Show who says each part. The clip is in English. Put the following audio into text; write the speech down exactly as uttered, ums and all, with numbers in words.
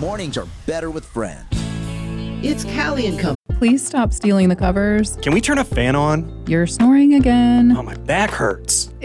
Speaker 1: Mornings are better with friends.
Speaker 2: It's Callie and Company.
Speaker 3: Please stop stealing the covers.
Speaker 4: Can we turn a fan on?
Speaker 3: You're snoring again.
Speaker 4: Oh, my back hurts.